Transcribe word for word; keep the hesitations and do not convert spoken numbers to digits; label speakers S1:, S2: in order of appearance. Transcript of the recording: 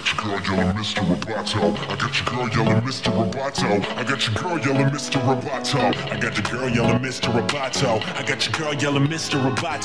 S1: got your girl yelling Mister Roboto. I got your girl yelling Mister Roboto. I got your girl yelling Mister Roboto. I got your girl yelling Mister Roboto. I got your girl yelling Mister Roboto.